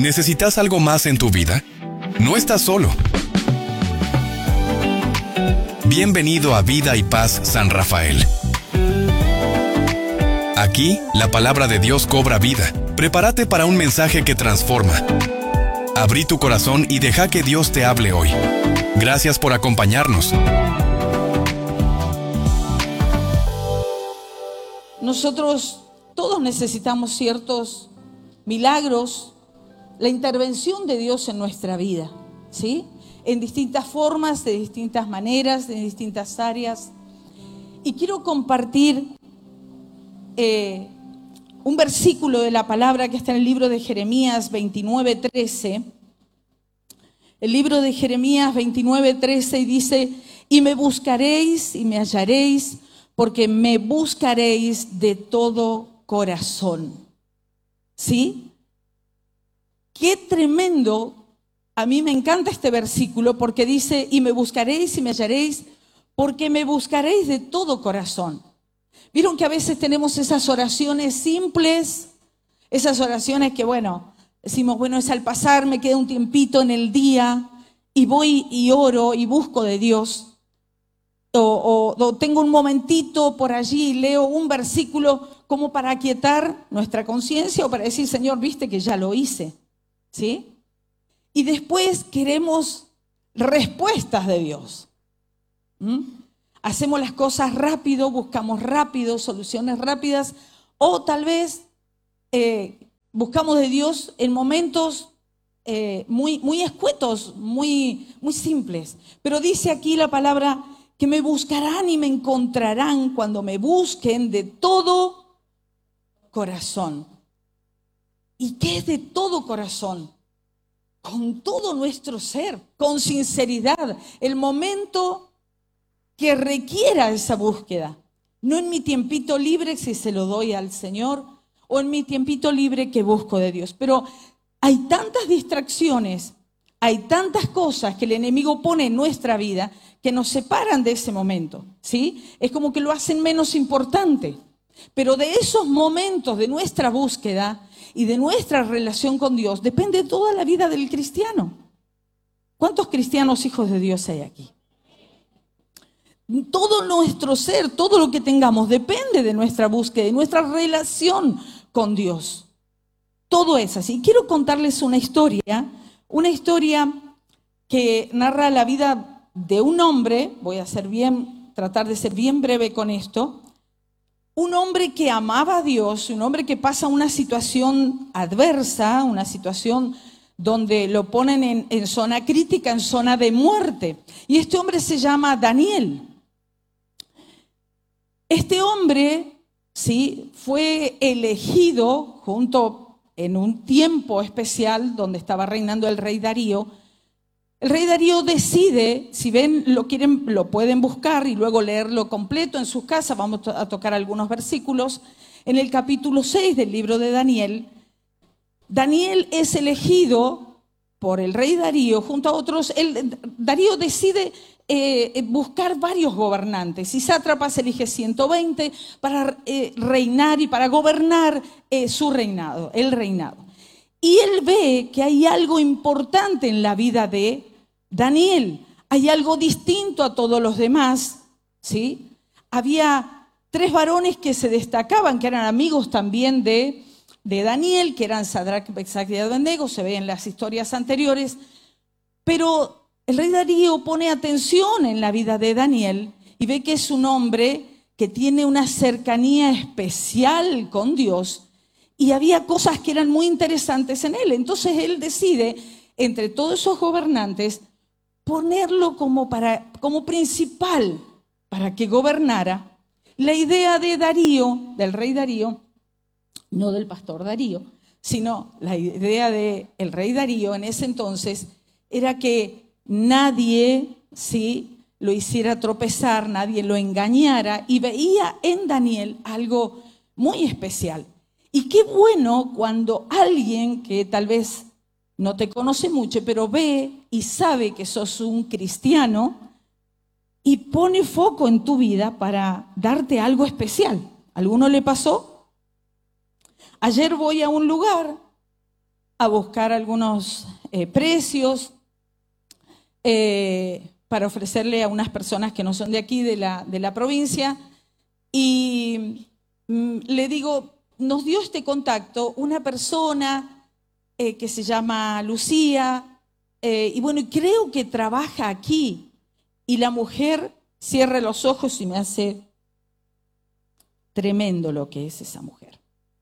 ¿Necesitas algo más en tu vida? No estás solo. Bienvenido a Vida y Paz San Rafael. Aquí, la palabra de Dios cobra vida. Prepárate para un mensaje que transforma. Abrí tu corazón y deja que Dios te hable hoy. Gracias por acompañarnos. Nosotros todos necesitamos ciertos milagros, la intervención de Dios en nuestra vida, ¿sí? En distintas formas, de distintas maneras, de distintas áreas. Y quiero compartir un versículo de la palabra que está en el libro de Jeremías 29:13. El libro de Jeremías 29:13 dice: y me buscaréis y me hallaréis, porque me buscaréis de todo corazón. ¿Sí? Qué tremendo. A mí me encanta este versículo porque dice: y me buscaréis y me hallaréis, porque me buscaréis de todo corazón. Vieron que a veces tenemos esas oraciones simples, esas oraciones que, decimos, es al pasar, me queda un tiempito en el día y voy y oro y busco de Dios. O tengo un momentito por allí y leo un versículo como para aquietar nuestra conciencia o para decir: Señor, viste que ya lo hice, ¿sí? Y después queremos respuestas de Dios. Hacemos las cosas rápido, buscamos rápido, soluciones rápidas, o tal vez buscamos de Dios en momentos muy escuetos, muy simples. Pero dice aquí la palabra que me buscarán y me encontrarán cuando me busquen de todo corazón. ¿Y qué es de todo corazón? Con todo nuestro ser, con sinceridad, el momento que requiera esa búsqueda. No en mi tiempito libre, si se lo doy al Señor, o en mi tiempito libre que busco de Dios. Pero hay tantas distracciones, hay tantas cosas que el enemigo pone en nuestra vida que nos separan de ese momento, ¿sí? Es como que lo hacen menos importante. Pero de esos momentos de nuestra búsqueda y de nuestra relación con Dios depende toda la vida del cristiano. ¿Cuántos cristianos hijos de Dios hay aquí? Todo nuestro ser, todo lo que tengamos depende de nuestra búsqueda, de nuestra relación con Dios. Todo es así. Quiero contarles una historia que narra la vida de un hombre. Voy a tratar de ser bien breve con esto. Un hombre que amaba a Dios, un hombre que pasa una situación adversa, una situación donde lo ponen en zona crítica, en zona de muerte. Y este hombre se llama Daniel. Este hombre, sí, fue elegido en un tiempo especial donde estaba reinando el rey Darío. El rey Darío decide, si ven, lo pueden buscar y luego leerlo completo en sus casas. Vamos a tocar algunos versículos. En el capítulo 6 del libro de Daniel, Daniel es elegido por el rey Darío junto a otros. Darío decide buscar varios gobernantes y sátrapas, elige 120 para reinar y para gobernar su reinado, el reinado. Y él ve que hay algo importante en la vida de Daniel, hay algo distinto a todos los demás, ¿sí? Había 3 varones que se destacaban, que eran amigos también de Daniel, que eran Sadrac, Mesach y Abednego, se ve en las historias anteriores, pero el rey Darío pone atención en la vida de Daniel y ve que es un hombre que tiene una cercanía especial con Dios y había cosas que eran muy interesantes en él. Entonces él decide, entre todos esos gobernantes, ponerlo como principal para que gobernara. La idea de Darío, del rey Darío, no del pastor Darío, sino la idea del rey Darío en ese entonces era que nadie, ¿sí?, lo hiciera tropezar, nadie lo engañara, y veía en Daniel algo muy especial. Y qué bueno cuando alguien que tal vez no te conoce mucho, pero ve y sabe que sos un cristiano y pone foco en tu vida para darte algo especial. ¿A alguno le pasó? Ayer voy a un lugar a buscar algunos precios para ofrecerle a unas personas que no son de aquí, de la provincia. Y le digo, nos dio este contacto una persona que se llama Lucía, y bueno, creo que trabaja aquí. Y la mujer cierra los ojos y me hace tremendo lo que es esa mujer.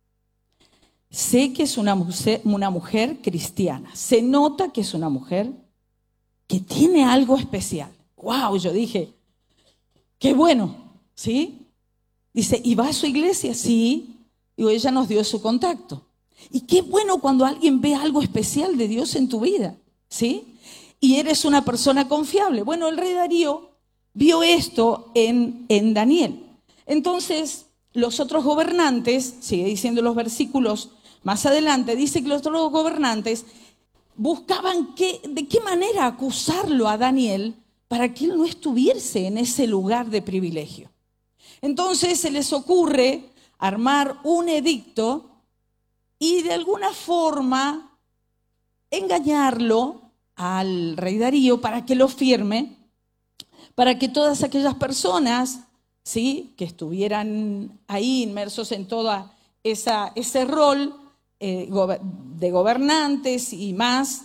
Sé que es una mujer cristiana. Se nota que es una mujer que tiene algo especial. ¡Wow! Yo dije, qué bueno, ¿sí? Dice, ¿y va a su iglesia? Sí. Digo, ella nos dio su contacto. Y qué bueno cuando alguien ve algo especial de Dios en tu vida, ¿sí? Y eres una persona confiable. Bueno, el rey Darío vio esto en Daniel. Entonces, los otros gobernantes, sigue diciendo los versículos más adelante, dice que los otros gobernantes buscaban de qué manera acusarlo a Daniel para que él no estuviese en ese lugar de privilegio. Entonces se les ocurre armar un edicto y de alguna forma engañarlo al rey Darío para que lo firme, para que todas aquellas personas, ¿sí?, que estuvieran ahí inmersos en toda ese rol de gobernantes y más,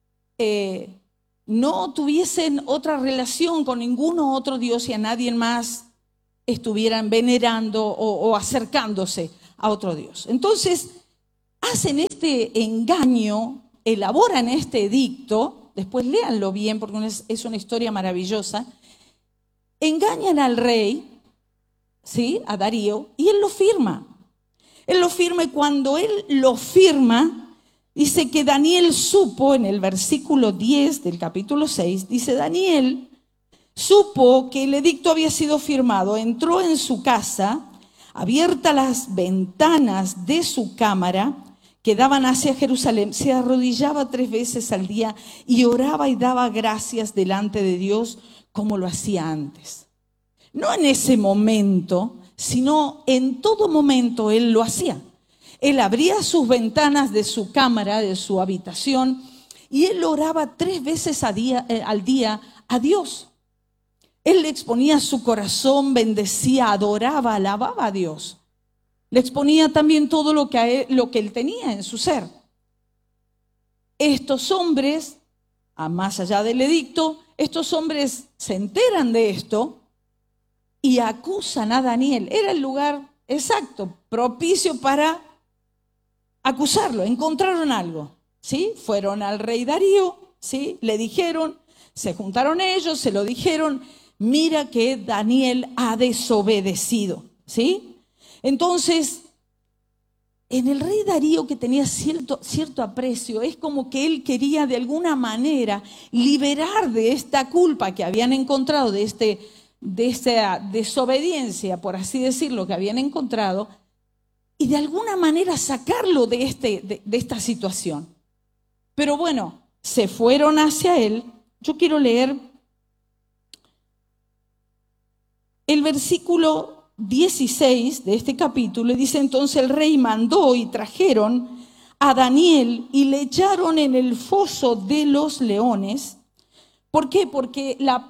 no tuviesen otra relación con ninguno otro Dios y a nadie más estuvieran venerando o acercándose a otro Dios. Entonces, hacen este engaño, elaboran este edicto, después léanlo bien porque es una historia maravillosa, engañan al rey, ¿sí?, a Darío, y él lo firma. Él lo firma y cuando él lo firma, dice que Daniel supo, en el versículo 10 del capítulo 6, dice, Daniel supo que el edicto había sido firmado, entró en su casa, abiertas las ventanas de su cámara que daban hacia Jerusalén, se arrodillaba 3 veces al día y oraba y daba gracias delante de Dios como lo hacía antes. No en ese momento, sino en todo momento él lo hacía. Él abría sus ventanas de su cámara, de su habitación, y él oraba 3 veces al día a Dios. Él le exponía su corazón, bendecía, adoraba, alababa a Dios. Le exponía también todo lo que él tenía en su ser. Estos hombres, más allá del edicto, estos hombres se enteran de esto y acusan a Daniel. Era el lugar exacto, propicio para acusarlo. Encontraron algo, ¿sí? Fueron al rey Darío, ¿sí? Le dijeron, se juntaron ellos, se lo dijeron, mira que Daniel ha desobedecido, ¿sí? Entonces, en el rey Darío, que tenía cierto aprecio, es como que él quería de alguna manera liberar de esta culpa que habían encontrado, de esta desobediencia, por así decirlo, que habían encontrado, y de alguna manera sacarlo de esta situación. Pero bueno, se fueron hacia él. Yo quiero leer el versículo 16 de este capítulo, y dice, entonces el rey mandó y trajeron a Daniel y le echaron en el foso de los leones. ¿Por qué? Porque la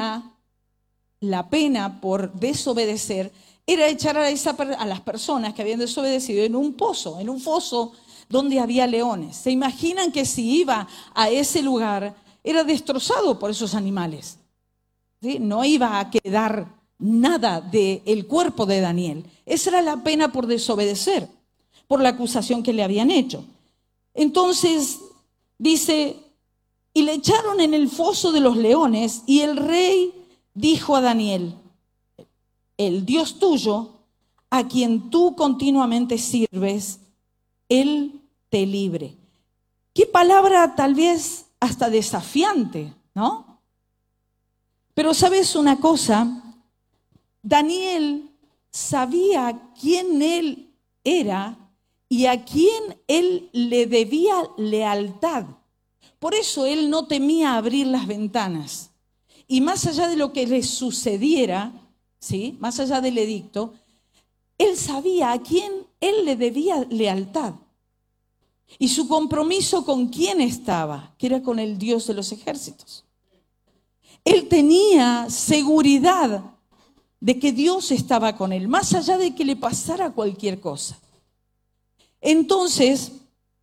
pena por desobedecer era echar a las personas que habían desobedecido en un foso donde había leones. ¿Se imaginan que si iba a ese lugar era destrozado por esos animales? ¿Sí? No iba a quedar nada del cuerpo de Daniel. Esa era la pena por desobedecer, por la acusación que le habían hecho. Entonces dice, y le echaron en el foso de los leones, y el rey dijo a Daniel, el Dios tuyo, a quien tú continuamente sirves, Él te libre. Qué palabra tal vez hasta desafiante, ¿no? Pero ¿sabes una cosa? Daniel sabía quién él era y a quién él le debía lealtad. Por eso él no temía abrir las ventanas. Y más allá de lo que le sucediera, ¿sí?, más allá del edicto, él sabía a quién él le debía lealtad. ¿Y su compromiso con quién estaba? Que era con el Dios de los ejércitos. Él tenía seguridad de que Dios estaba con él, más allá de que le pasara cualquier cosa. Entonces,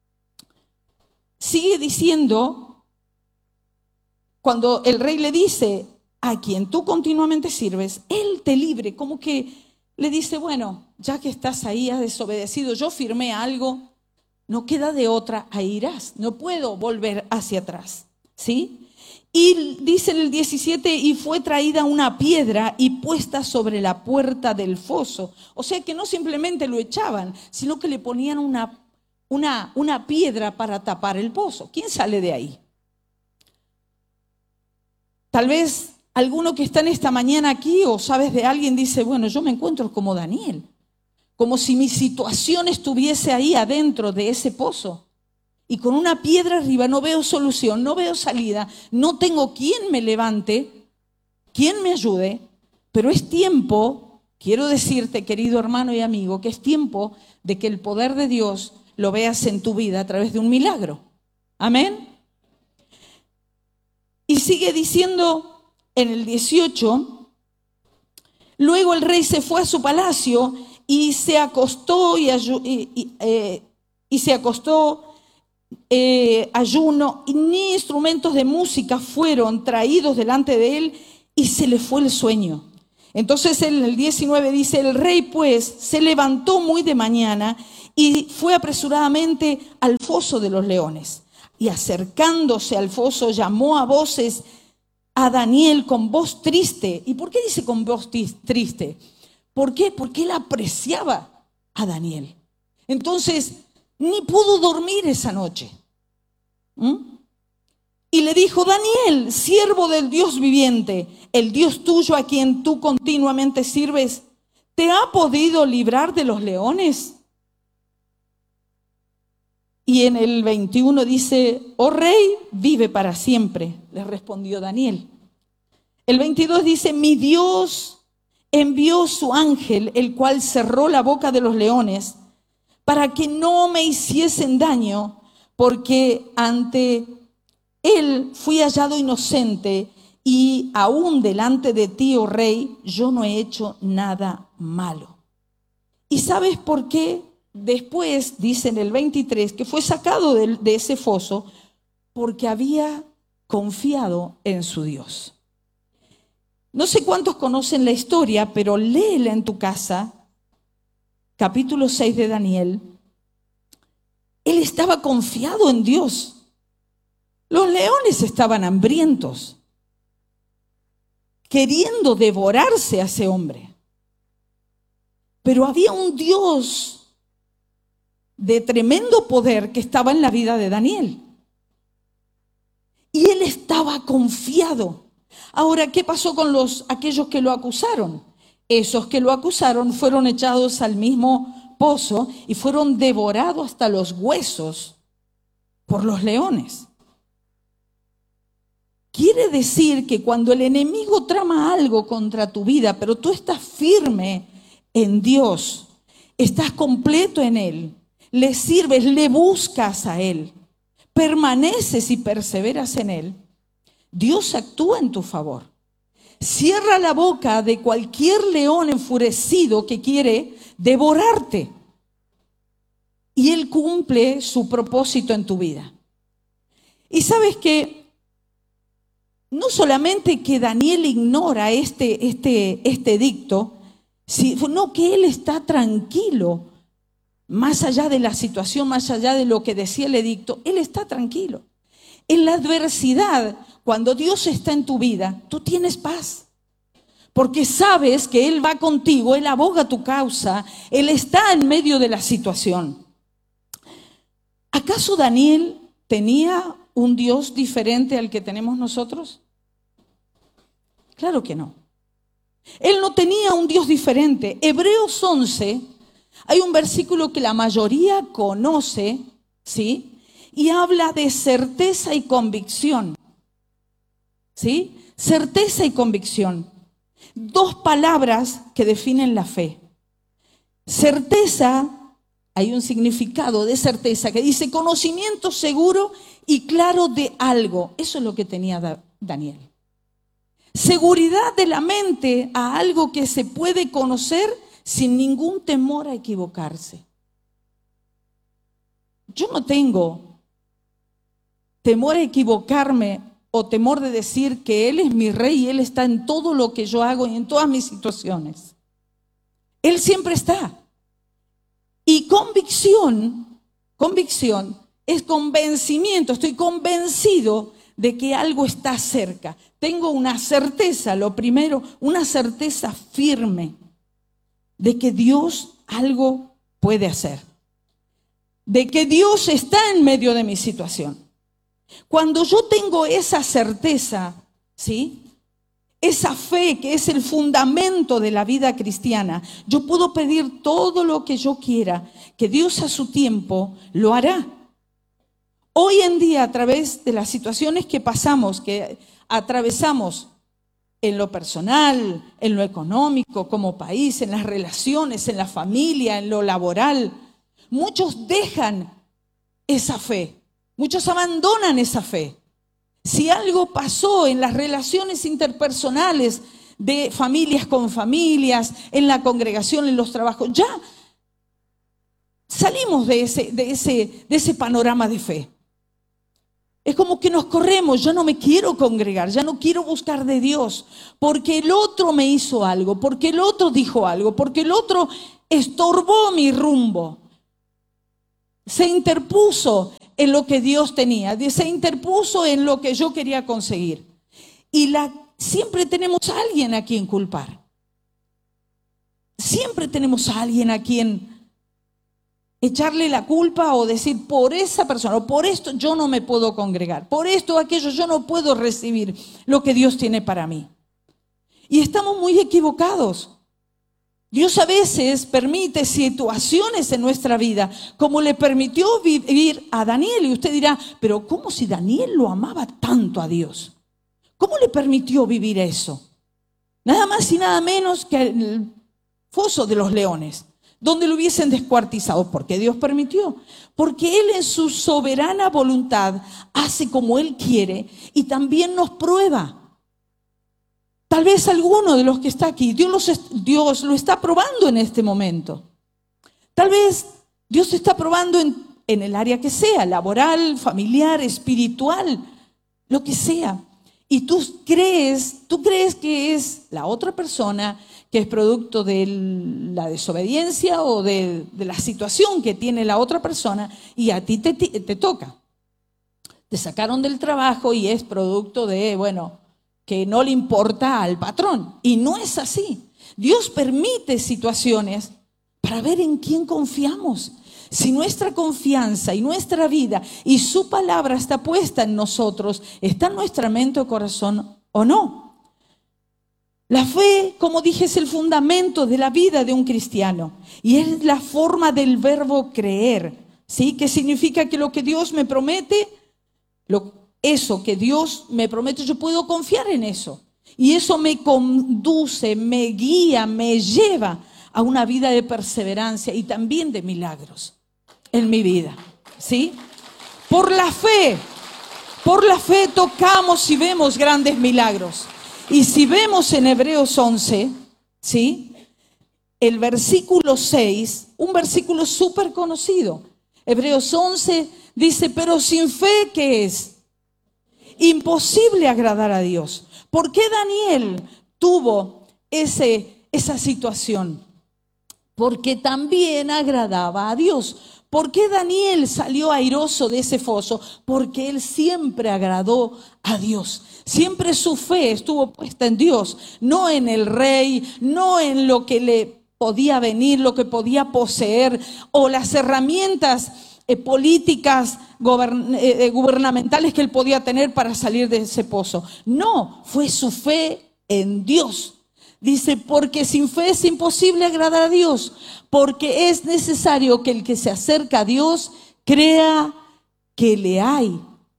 sigue diciendo, cuando el rey le dice, a quien tú continuamente sirves, Él te libre, como que le dice, bueno, ya que estás ahí, has desobedecido, yo firmé algo, no queda de otra, ahí irás, no puedo volver hacia atrás, ¿sí? Y dice en el 17, y fue traída una piedra y puesta sobre la puerta del foso. O sea que no simplemente lo echaban, sino que le ponían una piedra para tapar el pozo. ¿Quién sale de ahí? Tal vez alguno que está en esta mañana aquí o sabes de alguien dice, bueno, yo me encuentro como Daniel, como si mi situación estuviese ahí adentro de ese pozo. Y con una piedra arriba no veo solución, no veo salida, no tengo quien me levante, quien me ayude, pero es tiempo, quiero decirte, querido hermano y amigo, que es tiempo de que el poder de Dios lo veas en tu vida a través de un milagro. Amén. Y sigue diciendo en el 18, luego el rey se fue a su palacio y se acostó ayuno, y ni instrumentos de música fueron traídos delante de él y se le fue el sueño. Entonces en el 19 dice, el rey pues se levantó muy de mañana y fue apresuradamente al foso de los leones. Y acercándose al foso llamó a voces a Daniel con voz triste. ¿Y por qué dice con voz triste? ¿Por qué? Porque él apreciaba a Daniel. Entonces ni pudo dormir esa noche. Y le dijo, Daniel, siervo del Dios viviente, el Dios tuyo a quien tú continuamente sirves, ¿te ha podido librar de los leones? Y en el 21 dice, oh rey, vive para siempre, le respondió Daniel. El 22 dice, mi Dios envió su ángel, el cual cerró la boca de los leones, para que no me hiciesen daño, porque ante él fui hallado inocente, y aún delante de ti, oh rey, yo no he hecho nada malo. ¿Y sabes por qué? Después, dice en el 23, que fue sacado de ese foso porque había confiado en su Dios. No sé cuántos conocen la historia, pero léela en tu casa, capítulo 6 de Daniel. Él estaba confiado en Dios. Los leones estaban hambrientos, queriendo devorarse a ese hombre. Pero había un Dios de tremendo poder que estaba en la vida de Daniel. Y él estaba confiado. Ahora, ¿qué pasó con aquellos que lo acusaron? Esos que lo acusaron fueron echados al mismo pozo y fueron devorados hasta los huesos por los leones. Quiere decir que cuando el enemigo trama algo contra tu vida, pero tú estás firme en Dios, estás completo en Él, le sirves, le buscas a Él, permaneces y perseveras en Él, Dios actúa en tu favor. Cierra la boca de cualquier león enfurecido que quiere devorarte. Y Él cumple su propósito en tu vida. Y sabes que no solamente que Daniel ignora este edicto, sino que él está tranquilo. Más allá de la situación, más allá de lo que decía el edicto, él está tranquilo. En la adversidad, cuando Dios está en tu vida, tú tienes paz. Porque sabes que Él va contigo, Él aboga tu causa, Él está en medio de la situación. ¿Acaso Daniel tenía un Dios diferente al que tenemos nosotros? Claro que no. Él no tenía un Dios diferente. Hebreos 11, hay un versículo que la mayoría conoce, ¿sí? Y habla de certeza y convicción, ¿sí? Certeza y convicción. Dos palabras que definen la fe. Certeza hay un significado de certeza que dice conocimiento seguro y claro de algo. Eso es lo que tenía Daniel. Seguridad de la mente a algo que se puede conocer sin ningún temor a equivocarse. Yo no tengo temor a equivocarme o temor de decir que Él es mi rey y Él está en todo lo que yo hago y en todas mis situaciones. Él siempre está. Y convicción es convencimiento. Estoy convencido de que algo está cerca. Tengo una certeza, lo primero, una certeza firme de que Dios algo puede hacer. De que Dios está en medio de mi situación. Cuando yo tengo esa certeza, ¿sí?, esa fe que es el fundamento de la vida cristiana, yo puedo pedir todo lo que yo quiera, que Dios a su tiempo lo hará. Hoy en día, a través de las situaciones que pasamos, que atravesamos en lo personal, en lo económico, como país, en las relaciones, en la familia, en lo laboral, muchos dejan esa fe, muchos abandonan esa fe. Si algo pasó en las relaciones interpersonales de familias con familias, en la congregación, en los trabajos, ya salimos de ese panorama de fe. Es como que nos corremos, ya no me quiero congregar, ya no quiero buscar de Dios, porque el otro me hizo algo, porque el otro dijo algo, porque el otro estorbó mi rumbo. Se interpuso en lo que Dios tenía, se interpuso en lo que yo quería conseguir. Y siempre tenemos a alguien a quien culpar. Siempre tenemos a alguien a quien echarle la culpa o decir por esa persona, o por esto yo no me puedo congregar, por esto o aquello yo no puedo recibir lo que Dios tiene para mí. Y estamos muy equivocados. Dios a veces permite situaciones en nuestra vida, como le permitió vivir a Daniel. Y usted dirá, pero ¿cómo si Daniel lo amaba tanto a Dios? ¿Cómo le permitió vivir eso? Nada más y nada menos que el foso de los leones, donde lo hubiesen descuartizado. ¿Por qué Dios permitió? Porque Él en su soberana voluntad hace como Él quiere y también nos prueba. Tal vez alguno de los que está aquí, Dios lo está probando en este momento. Tal vez Dios te está probando en el área que sea, laboral, familiar, espiritual, lo que sea. Y tú crees que es la otra persona que es producto de la desobediencia o de la situación que tiene la otra persona y a ti te toca. Te sacaron del trabajo y es producto de, que no le importa al patrón. Y no es así. Dios permite situaciones para ver en quién confiamos. Si nuestra confianza y nuestra vida y su palabra está puesta en nosotros, ¿está en nuestra mente o corazón o no? La fe, como dije, es el fundamento de la vida de un cristiano. Y es la forma del verbo creer, ¿sí? Que significa que lo que Dios me promete, eso que Dios me promete, yo puedo confiar en eso. Y eso me conduce, me guía, me lleva a una vida de perseverancia y también de milagros en mi vida, ¿sí? Por la fe tocamos y vemos grandes milagros. Y si vemos en Hebreos 11, ¿sí?, el versículo 6, un versículo súper conocido. Hebreos 11 dice, pero sin fe, ¿qué es? Imposible agradar a Dios. ¿Por qué Daniel tuvo esa situación? Porque también agradaba a Dios. ¿Por qué Daniel salió airoso de ese foso? Porque él siempre agradó a Dios. Siempre su fe estuvo puesta en Dios, no en el rey, no en lo que le podía venir, lo que podía poseer o las herramientas políticas gubernamentales que él podía tener para salir de ese pozo. No, fue su fe en Dios. Dice, porque sin fe es imposible agradar a Dios, porque es necesario que el que se acerca a Dios crea que le hay.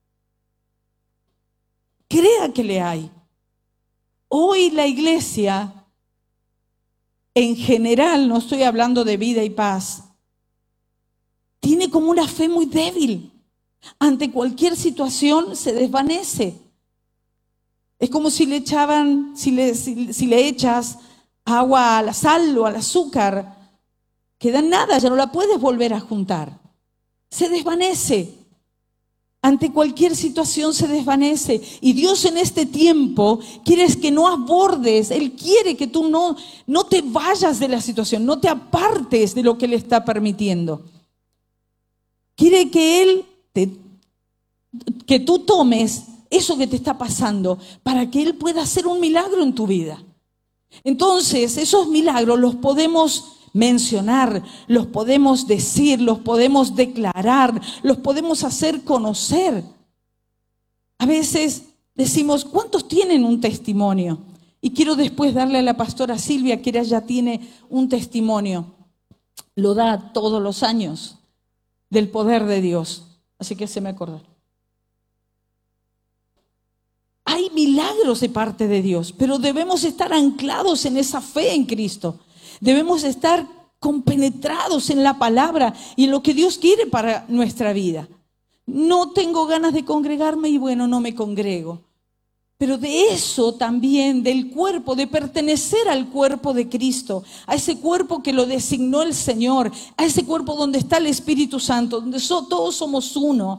Crea que le hay. Hoy la iglesia, en general, no estoy hablando de Vida y Paz, tiene como una fe muy débil. Ante cualquier situación se desvanece. Es como si le echas agua a la sal o al azúcar, queda nada, ya no la puedes volver a juntar. Se desvanece. Ante cualquier situación se desvanece. Y Dios en este tiempo quiere que no abordes. Él quiere que tú no te vayas de la situación, no te apartes de lo que Él está permitiendo. Quiere que que tú tomes eso que te está pasando para que Él pueda hacer un milagro en tu vida. Entonces, esos milagros los podemos mencionar, los podemos decir, los podemos declarar, los podemos hacer conocer. A veces decimos, ¿cuántos tienen un testimonio? Y quiero después darle a la pastora Silvia, que ella ya tiene un testimonio. Lo da todos los años del poder de Dios. Así que se me acordó. Hay milagros de parte de Dios, pero debemos estar anclados en esa fe en Cristo. Debemos estar compenetrados en la palabra y en lo que Dios quiere para nuestra vida. No tengo ganas de congregarme y bueno, no me congrego. Pero de eso también, del cuerpo, de pertenecer al cuerpo de Cristo, a ese cuerpo que lo designó el Señor, a ese cuerpo donde está el Espíritu Santo, donde todos somos uno,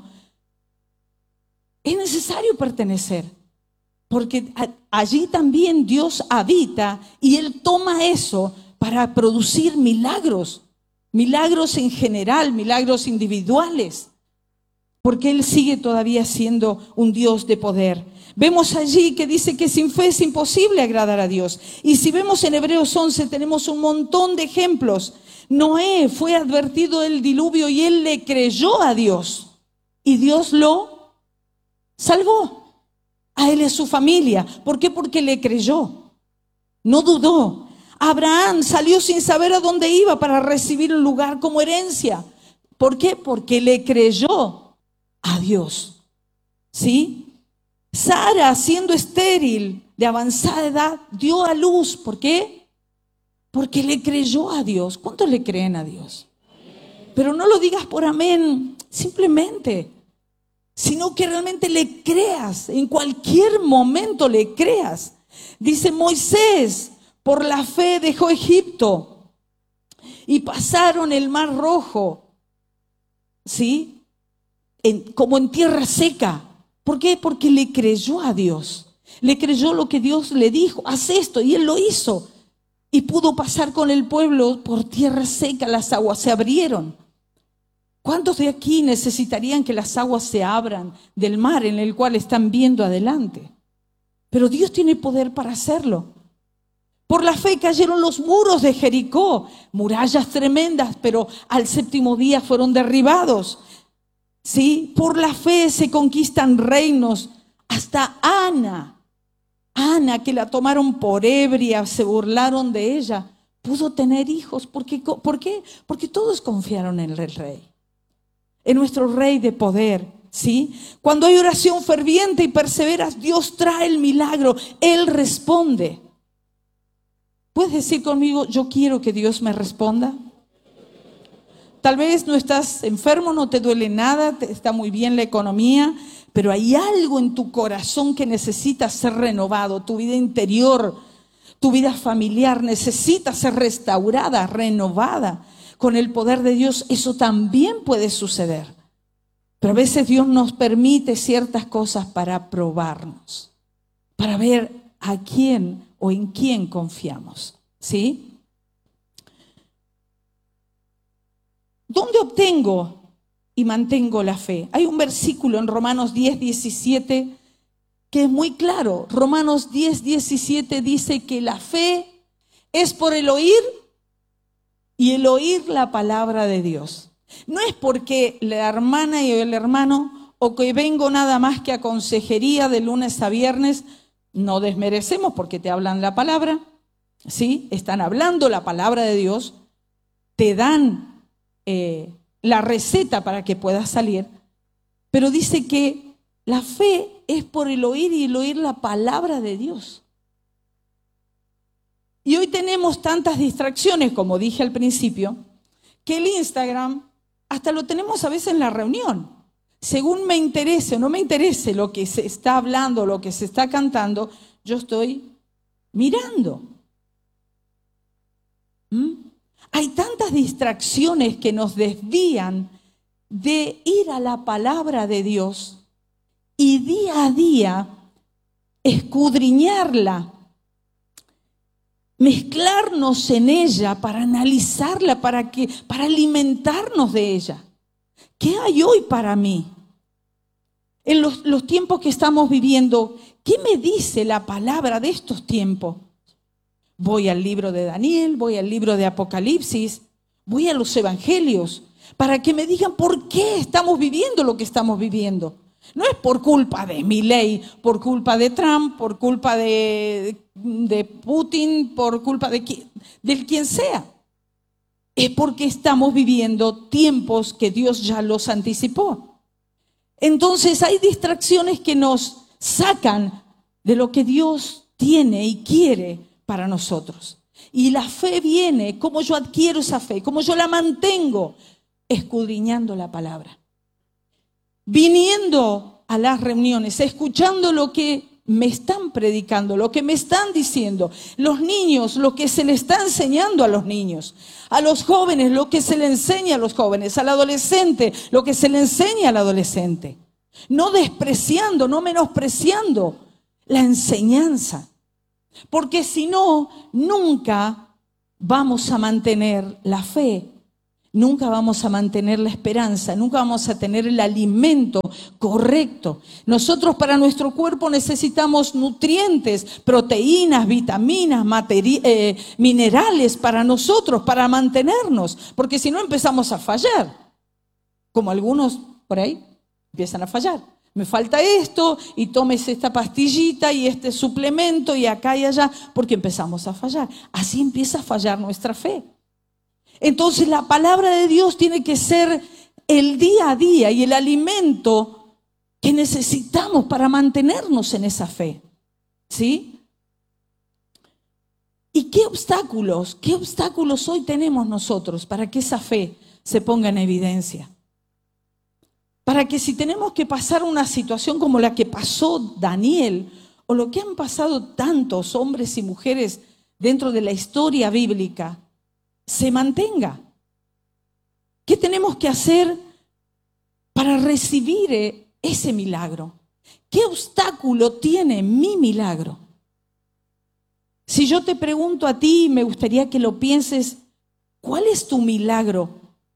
es necesario pertenecer. Porque allí también Dios habita y Él toma eso para producir milagros. Milagros en general, milagros individuales. Porque Él sigue todavía siendo un Dios de poder. Vemos allí que dice que sin fe es imposible agradar a Dios. Y si vemos en Hebreos 11 tenemos un montón de ejemplos. Noé fue advertido del diluvio y él le creyó a Dios. Y Dios lo salvó. A él y a su familia. ¿Por qué? Porque le creyó. No dudó. Abraham salió sin saber a dónde iba para recibir un lugar como herencia. ¿Por qué? Porque le creyó a Dios. ¿Sí? Sara, siendo estéril, de avanzada edad, dio a luz. ¿Por qué? Porque le creyó a Dios. ¿Cuántos le creen a Dios? Pero no lo digas por amén, simplemente. Sino que realmente le creas, en cualquier momento le creas. Dice Moisés, por la fe dejó Egipto y pasaron el Mar Rojo, ¿sí? Como en tierra seca. ¿Por qué? Porque le creyó a Dios. Le creyó lo que Dios le dijo, haz esto, y él lo hizo. Y pudo pasar con el pueblo por tierra seca, las aguas se abrieron. ¿Cuántos de aquí necesitarían que las aguas se abran del mar en el cual están viendo adelante? Pero Dios tiene poder para hacerlo. Por la fe cayeron los muros de Jericó, murallas tremendas, pero al séptimo día fueron derribados. ¿Sí? Por la fe se conquistan reinos. Hasta Ana, que la tomaron por ebria, se burlaron de ella, pudo tener hijos. ¿Por qué? Porque todos confiaron en el rey. En nuestro Rey de poder, ¿sí? Cuando hay oración ferviente y perseveras, Dios trae el milagro, Él responde. ¿Puedes decir conmigo, yo quiero que Dios me responda? Tal vez no estás enfermo, no te duele nada, está muy bien la economía, pero hay algo en tu corazón que necesita ser renovado, tu vida interior, tu vida familiar necesita ser restaurada, renovada. Con el poder de Dios eso también puede suceder. Pero a veces Dios nos permite ciertas cosas para probarnos, para ver a quién o en quién confiamos. ¿Sí? ¿Dónde obtengo y mantengo la fe? Hay un versículo en Romanos 10:17 que es muy claro. Romanos 10:17 dice que la fe es por el oír y el oír la palabra de Dios. No es porque la hermana y el hermano o que vengo nada más que a consejería de lunes a viernes, no desmerecemos porque te hablan la palabra, ¿sí? Están hablando la palabra de Dios, te dan la receta para que puedas salir, pero dice que la fe es por el oír y el oír la palabra de Dios. Y hoy tenemos tantas distracciones, como dije al principio, que el Instagram hasta lo tenemos a veces en la reunión. Según me interese o no me interese lo que se está hablando, lo que se está cantando, yo estoy mirando. Hay tantas distracciones que nos desvían de ir a la palabra de Dios y día a día escudriñarla, mezclarnos en ella para analizarla, para alimentarnos de ella. ¿Qué hay hoy para mí? En los tiempos que estamos viviendo, ¿qué me dice la palabra de estos tiempos? Voy al libro de Daniel, voy al libro de Apocalipsis, voy a los evangelios, para que me digan por qué estamos viviendo lo que estamos viviendo. No es por culpa de Milei, por culpa de Trump, por culpa de Putin, por culpa de quien sea. Es porque estamos viviendo tiempos que Dios ya los anticipó. Entonces hay distracciones que nos sacan de lo que Dios tiene y quiere para nosotros. Y la fe viene, ¿cómo yo adquiero esa fe? ¿Cómo yo la mantengo? Escudriñando la palabra. Viniendo a las reuniones, escuchando lo que me están predicando, lo que me están diciendo. Los niños, lo que se le está enseñando a los niños. A los jóvenes, lo que se le enseña a los jóvenes. Al adolescente, lo que se le enseña al adolescente. No despreciando, no menospreciando la enseñanza. Porque si no, nunca vamos a mantener la fe. Nunca vamos a mantener la esperanza, nunca vamos a tener el alimento correcto. Nosotros para nuestro cuerpo necesitamos nutrientes, proteínas, vitaminas, minerales para nosotros, para mantenernos. Porque si no empezamos a fallar, como algunos por ahí empiezan a fallar. Me falta esto y tomes esta pastillita y este suplemento y acá y allá, porque empezamos a fallar. Así empieza a fallar nuestra fe. Entonces la palabra de Dios tiene que ser el día a día y el alimento que necesitamos para mantenernos en esa fe. ¿Sí? ¿Y qué obstáculos hoy tenemos nosotros para que esa fe se ponga en evidencia? Para que si tenemos que pasar una situación como la que pasó Daniel, o lo que han pasado tantos hombres y mujeres dentro de la historia bíblica, se mantenga. ¿Qué tenemos que hacer para recibir ese milagro? ¿Qué obstáculo tiene mi milagro? Si yo te pregunto a ti, me gustaría que lo pienses, ¿cuál es tu milagro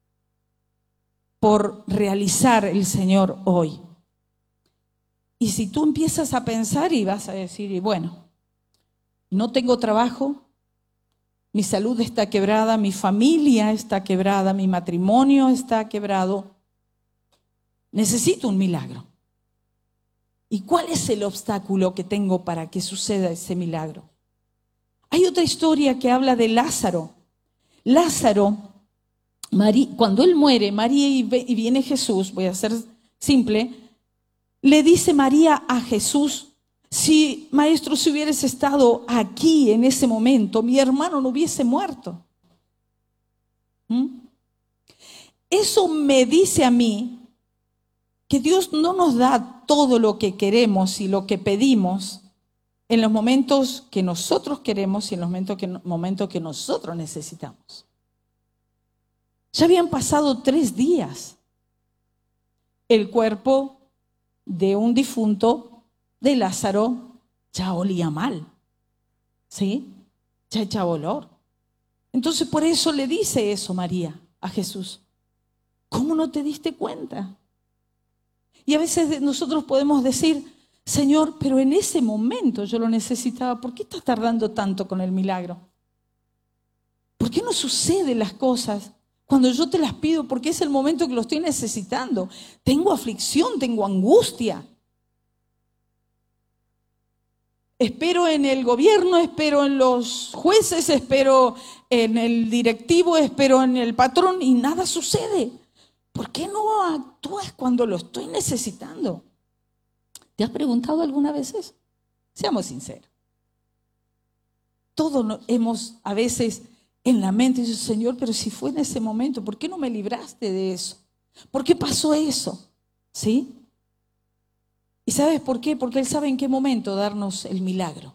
por realizar el Señor hoy? Y si tú empiezas a pensar y vas a decir, y bueno, no tengo trabajo, mi salud está quebrada, mi familia está quebrada, mi matrimonio está quebrado. Necesito un milagro. ¿Y cuál es el obstáculo que tengo para que suceda ese milagro? Hay otra historia que habla de Lázaro. Lázaro, cuando él muere, María y viene Jesús, voy a ser simple, le dice María a Jesús: si, maestro, si hubieras estado aquí en ese momento, mi hermano no hubiese muerto. Eso me dice a mí que Dios no nos da todo lo que queremos y lo que pedimos en los momentos que nosotros queremos y en los momentos que nosotros necesitamos. Ya habían pasado 3 días. El cuerpo de un difunto, de Lázaro, ya olía mal, ¿sí? Ya echaba olor. Entonces por eso le dice eso María a Jesús. ¿Cómo no te diste cuenta? Y a veces nosotros podemos decir: Señor, pero en ese momento yo lo necesitaba. ¿Por qué estás tardando tanto con el milagro? ¿Por qué no suceden las cosas cuando yo te las pido? Porque es el momento que lo estoy necesitando. Tengo aflicción, tengo angustia. Espero en el gobierno, espero en los jueces, espero en el directivo, espero en el patrón y nada sucede. ¿Por qué no actúas cuando lo estoy necesitando? ¿Te has preguntado alguna vez eso? Seamos sinceros. Todos hemos a veces en la mente. Y dice, Señor, pero si fue en ese momento, ¿por qué no me libraste de eso? ¿Por qué pasó eso? ¿Sí? ¿Y sabes por qué? Porque Él sabe en qué momento darnos el milagro.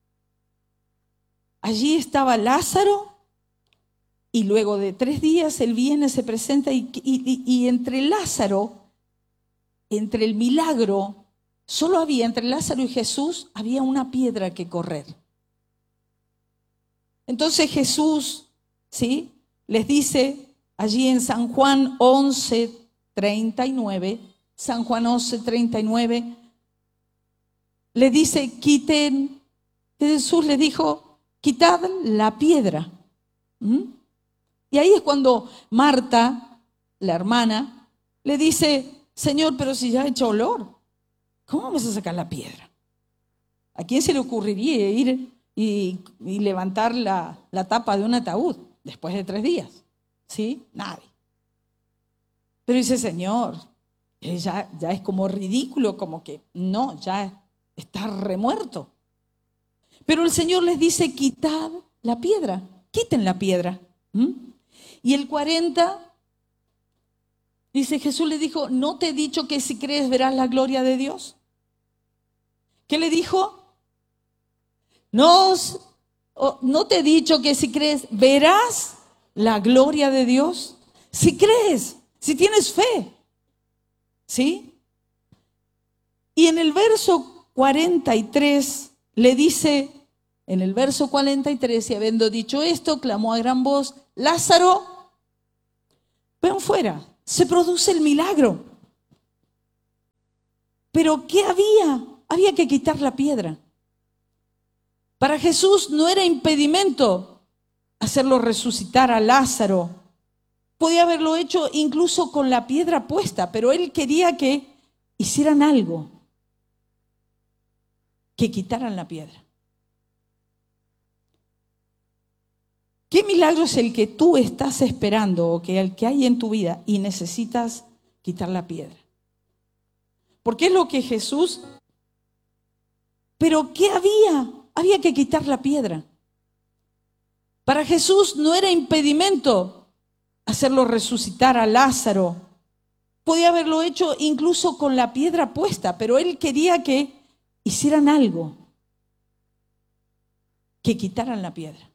Allí estaba Lázaro y luego de 3 días Él viene, se presenta y entre Lázaro, entre el milagro, solo había, entre Lázaro y Jesús, había una piedra que correr. Entonces Jesús, ¿sí?, les dice allí en San Juan 11:39, San Juan 11:39, le dice, quiten, Jesús les dijo, quitad la piedra. Y ahí es cuando Marta, la hermana, le dice, Señor, pero si ya ha hecho olor, ¿cómo vamos a sacar la piedra? ¿A quién se le ocurriría ir y levantar la tapa de un ataúd después de 3 días? ¿Sí? Nadie. Pero dice, Señor, ya es como ridículo, como que no, ya está remuerto. Pero el Señor les dice, quitad la piedra, quiten la piedra. Y el 40, dice, Jesús le dijo, ¿no te he dicho que si crees verás la gloria de Dios? ¿Qué le dijo? No te he dicho que si crees verás la gloria de Dios. Si crees, si tienes fe. ¿Sí? Y en el verso 43 le dice, en el verso 43, y habiendo dicho esto, clamó a gran voz, Lázaro, ven fuera. Se produce el milagro. Pero ¿qué había? Había que quitar la piedra. Para Jesús no era impedimento hacerlo resucitar a Lázaro. Podía haberlo hecho incluso con la piedra puesta, pero Él quería que hicieran algo, que quitaran la piedra. ¿Qué milagro es el que tú estás esperando o que el que hay en tu vida y necesitas quitar la piedra? Porque es lo que Jesús... ¿Pero qué había? Había que quitar la piedra. Para Jesús no era impedimento hacerlo resucitar a Lázaro. Podía haberlo hecho incluso con la piedra puesta, pero Él quería que hicieran algo, que quitaran la piedra.